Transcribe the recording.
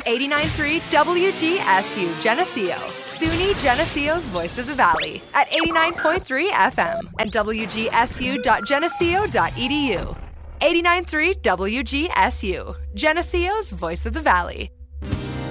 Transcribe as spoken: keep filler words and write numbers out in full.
eighty-nine point three W G S U Geneseo, SUNY Geneseo's Voice of the Valley at eighty-nine point three F M and W G S U dot geneseo dot E D U. eighty-nine point three W G S U, Geneseo's Voice of the Valley.